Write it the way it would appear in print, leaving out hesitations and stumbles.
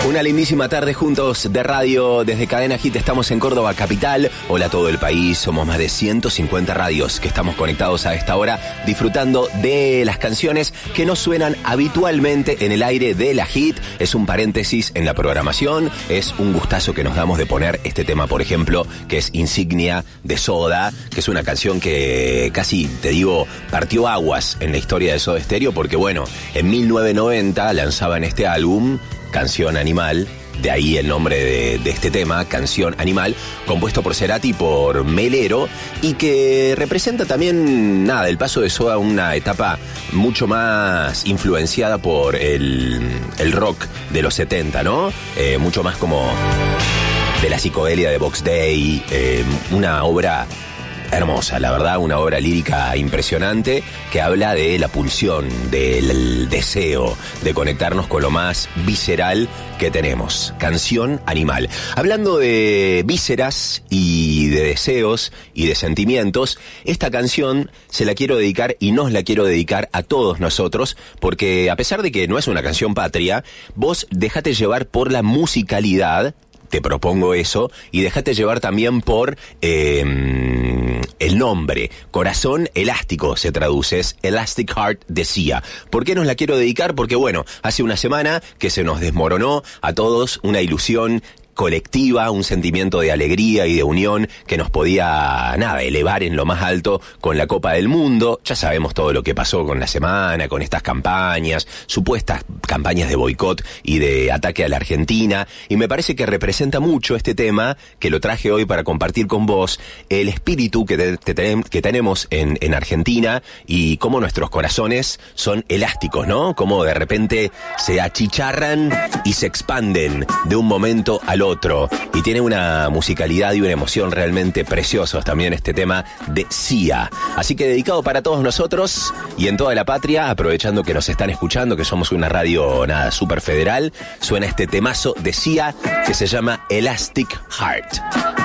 Una lindísima tarde juntos de radio desde Cadena Hit. Estamos en Córdoba capital. Hola a todo el país. Somos más de 150 radios que estamos conectados a esta hora disfrutando de las canciones que no suenan habitualmente en el aire de la Hit. Es un paréntesis en la programación. Es un gustazo que nos damos de poner este tema, por ejemplo, que es Insignia de Soda, que es una canción que casi, te digo, partió aguas en la historia de Soda Stereo, porque bueno, en 1990 lanzaban este álbum, Canción Animal, de ahí el nombre de este tema, Canción Animal, compuesto por Cerati y por Melero, y que representa también, el paso de Soda a una etapa mucho más influenciada por el rock de los 70, ¿no? Mucho más como de la psicodelia de Box Day, una obra hermosa, la verdad, una obra lírica impresionante que habla de la pulsión, del deseo de conectarnos con lo más visceral que tenemos. Canción Animal. Hablando de vísceras y de deseos y de sentimientos, esta canción se la quiero dedicar y nos la quiero dedicar a todos nosotros, porque a pesar de que no es una canción patria, vos dejate llevar por la musicalidad. Te propongo eso, y déjate llevar también por el nombre. Corazón Elástico se traduce, es Elastic Heart de Sia. ¿Por qué nos la quiero dedicar? Porque bueno, hace una semana que se nos desmoronó a todos una ilusión colectiva, un sentimiento de alegría y de unión que nos podía, elevar en lo más alto con la Copa del Mundo. Ya sabemos todo lo que pasó con la semana, con estas campañas, supuestas campañas de boicot y de ataque a la Argentina, y me parece que representa mucho este tema, que lo traje hoy para compartir con vos, el espíritu que tenemos en Argentina, y cómo nuestros corazones son elásticos, ¿no? Cómo de repente se achicharran y se expanden de un momento al otro, y tiene una musicalidad y una emoción realmente preciosos también este tema de Sia. Así que dedicado para todos nosotros y en toda la patria, aprovechando que nos están escuchando, que somos una radio súper federal, suena este temazo de Sia que se llama Elastic Heart.